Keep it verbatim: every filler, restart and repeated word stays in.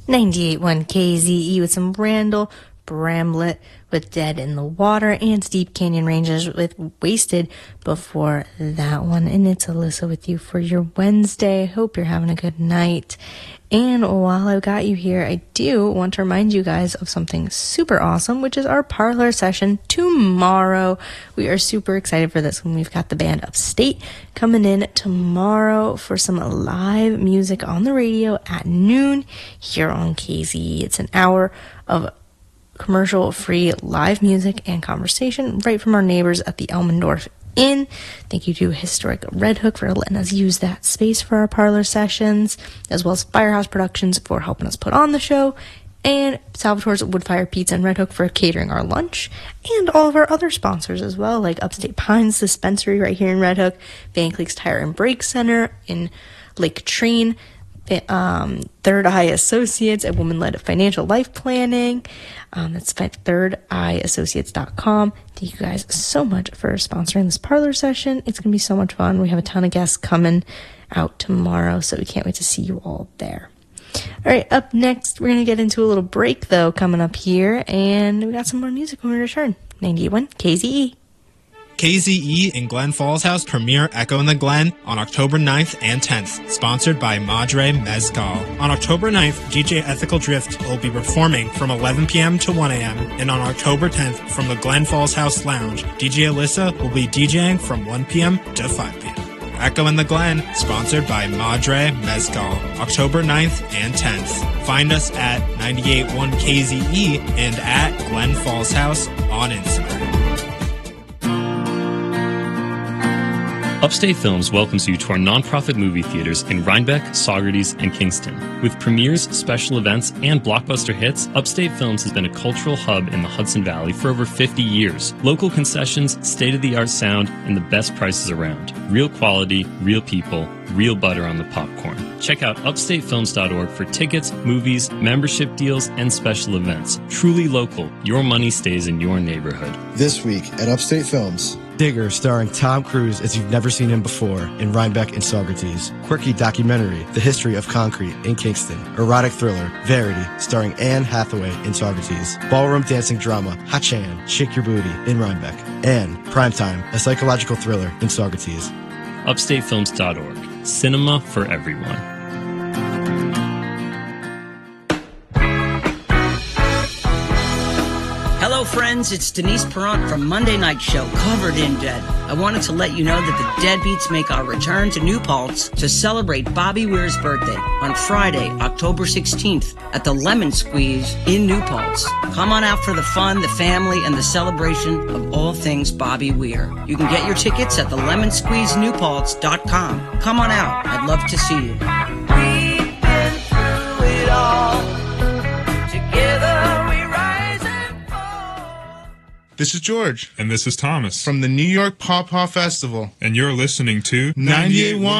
ninety-eight point one K Z E with some Randall Bramlett with Dead in the Water, and Steep Canyon Rangers with Wasted before that one. And it's Alyssa with you for your Wednesday. Hope you're having a good night. And while I've got you here, I do want to remind you guys of something super awesome, which is our parlor session tomorrow. We are super excited for this one. We've got the band Upstate coming in tomorrow for some live music on the radio at noon here on K Z E. It's an hour of commercial-free live music and conversation right from our neighbors at the Elmendorf Inn. Thank you to Historic Red Hook for letting us use that space for our parlor sessions, as well as Firehouse Productions for helping us put on the show, and Salvatore's Woodfire Pizza and Red Hook for catering our lunch, and all of our other sponsors as well, like Upstate Pines Dispensary right here in Red Hook, Van Cleek's Tire and Brake Center in Lake Trine, Um, Third Eye Associates, a woman-led financial life planning. Um, that's third eye associates dot com. Thank you guys so much for sponsoring this parlor session. It's going to be so much fun. We have a ton of guests coming out tomorrow, so we can't wait to see you all there. All right, up next, we're going to get into a little break, though, coming up here, and we got some more music when we return. ninety-eight point one K Z E. K Z E and Glen Falls House premiere Echo in the Glen on October ninth and tenth, sponsored by Madre Mezcal. On October ninth, D J Ethical Drift will be performing from eleven p.m. to one a.m., and on October tenth, from the Glen Falls House Lounge, D J Alyssa will be DJing from one p.m. to five p.m. Echo in the Glen, sponsored by Madre Mezcal, October ninth and tenth. Find us at ninety-eight point one K Z E and at Glen Falls House on Instagram. Upstate Films welcomes you to our nonprofit movie theaters in Rhinebeck, Saugerties, and Kingston. With premieres, special events, and blockbuster hits, Upstate Films has been a cultural hub in the Hudson Valley for over fifty years. Local concessions, state-of-the-art sound, and the best prices around. Real quality, real people, real butter on the popcorn. Check out upstate films dot org for tickets, movies, membership deals, and special events. Truly local, your money stays in your neighborhood. This week at Upstate Films, Digger, starring Tom Cruise as you've never seen him before in Rhinebeck and Saugerties. Quirky documentary, The History of Concrete in Kingston. Erotic thriller, Verity, starring Anne Hathaway in Saugerties. Ballroom dancing drama, Hachan, Shake Your Booty in Rhinebeck. And Primetime, a psychological thriller in Saugerties. upstate films dot org. Cinema for everyone. Hello friends, it's Denise Perrant from Monday Night Show, Covered in Dead. I wanted to let you know that the Deadbeats make our return to New Paltz to celebrate Bobby Weir's birthday on Friday, October sixteenth at the Lemon Squeeze in New Paltz. Come on out for the fun, the family, and the celebration of all things Bobby Weir. You can get your tickets at the lemon squeeze new paltz dot com. Come on out. I'd love to see you. We've been through it all. Together we rise and fall. This is George. And this is Thomas. From the New York Paw Paw Festival. And you're listening to ninety-eight point one